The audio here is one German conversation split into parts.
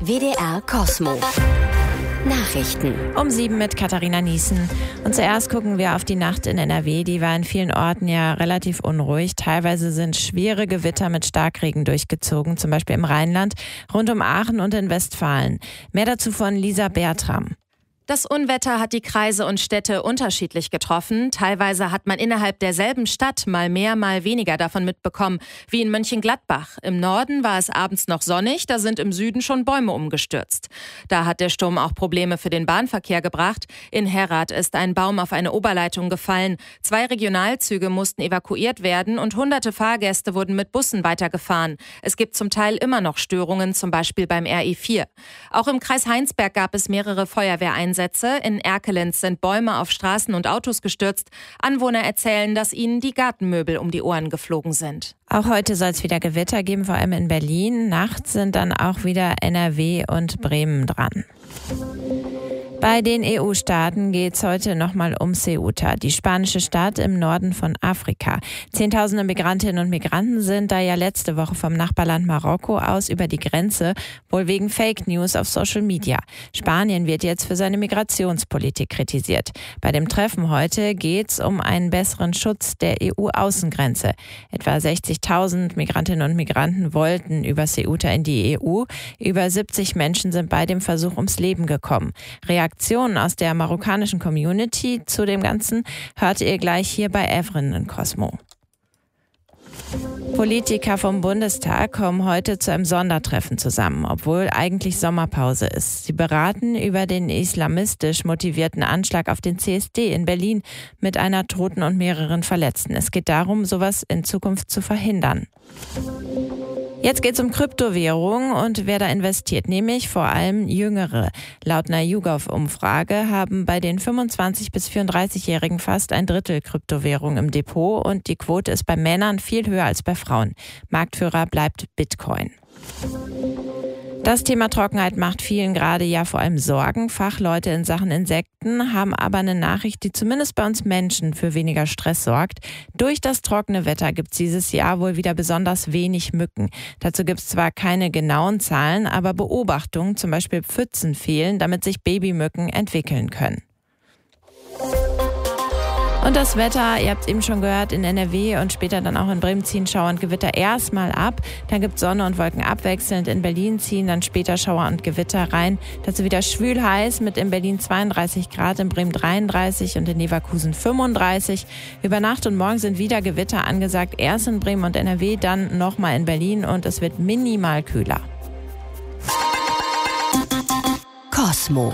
WDR Cosmo. Nachrichten. Um 7 mit Katharina Niesen. Und zuerst gucken wir auf die Nacht in NRW. Die war in vielen Orten ja relativ unruhig. Teilweise sind schwere Gewitter mit Starkregen durchgezogen, zum Beispiel im Rheinland, rund um Aachen und in Westfalen. Mehr dazu von Lisa Bertram. Das Unwetter hat die Kreise und Städte unterschiedlich getroffen. Teilweise hat man innerhalb derselben Stadt mal mehr, mal weniger davon mitbekommen, wie in Mönchengladbach. Im Norden war es abends noch sonnig, da sind im Süden schon Bäume umgestürzt. Da hat der Sturm auch Probleme für den Bahnverkehr gebracht. In Herrad ist ein Baum auf eine Oberleitung gefallen. 2 Regionalzüge mussten evakuiert werden und hunderte Fahrgäste wurden mit Bussen weitergefahren. Es gibt zum Teil immer noch Störungen, zum Beispiel beim RE4. Auch im Kreis Heinsberg gab es mehrere Feuerwehreinsätze. In Erkelenz sind Bäume auf Straßen und Autos gestürzt. Anwohner erzählen, dass ihnen die Gartenmöbel um die Ohren geflogen sind. Auch heute soll es wieder Gewitter geben, vor allem in Berlin. Nachts sind dann auch wieder NRW und Bremen dran. Bei den EU-Staaten geht es heute nochmal um Ceuta, die spanische Stadt im Norden von Afrika. Zehntausende Migrantinnen und Migranten sind da ja letzte Woche vom Nachbarland Marokko aus über die Grenze, wohl wegen Fake News auf Social Media. Spanien wird jetzt für seine Migrationspolitik kritisiert. Bei dem Treffen heute geht es um einen besseren Schutz der EU-Außengrenze. Etwa 60.000 Migrantinnen und Migranten wollten über Ceuta in die EU. Über 70 Menschen sind bei dem Versuch ums Leben gekommen. Reaktionen aus der marokkanischen Community zu dem Ganzen hört ihr gleich hier bei Evren in Cosmo. Politiker vom Bundestag kommen heute zu einem Sondertreffen zusammen, obwohl eigentlich Sommerpause ist. Sie beraten über den islamistisch motivierten Anschlag auf den CSD in Berlin mit einer Toten und mehreren Verletzten. Es geht darum, sowas in Zukunft zu verhindern. Jetzt geht's um Kryptowährungen und wer da investiert, nämlich vor allem Jüngere. Laut einer YouGov-Umfrage haben bei den 25- bis 34-Jährigen fast ein Drittel Kryptowährung im Depot und die Quote ist bei Männern viel höher als bei Frauen. Marktführer bleibt Bitcoin. Das Thema Trockenheit macht vielen gerade ja vor allem Sorgen. Fachleute in Sachen Insekten haben aber eine Nachricht, die zumindest bei uns Menschen für weniger Stress sorgt. Durch das trockene Wetter gibt es dieses Jahr wohl wieder besonders wenig Mücken. Dazu gibt es zwar keine genauen Zahlen, aber Beobachtungen, zum Beispiel Pfützen, fehlen, damit sich Babymücken entwickeln können. Und das Wetter, ihr habt es eben schon gehört, in NRW und später dann auch in Bremen ziehen Schauer und Gewitter erstmal ab. Dann gibt es Sonne und Wolken abwechselnd. In Berlin ziehen dann später Schauer und Gewitter rein. Dazu wieder schwül heiß mit in Berlin 32 Grad, in Bremen 33 und in Leverkusen 35. Über Nacht und morgen sind wieder Gewitter angesagt. Erst in Bremen und NRW, dann nochmal in Berlin und es wird minimal kühler. Cosmo.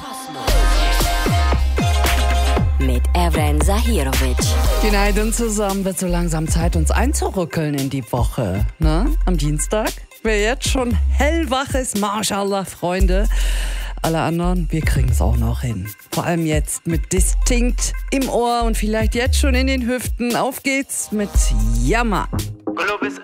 Mit Evren Zahirovic. Goedenavond zusammen. Wird so langsam Zeit, uns einzurückeln in die Woche. Ne? Am Dienstag. Wer jetzt schon hellwach ist, Mashallah, Freunde. Alle anderen, wir kriegen es auch noch hin. Vor allem jetzt mit Distinkt im Ohr und vielleicht jetzt schon in den Hüften. Auf geht's mit Jammer. Club ist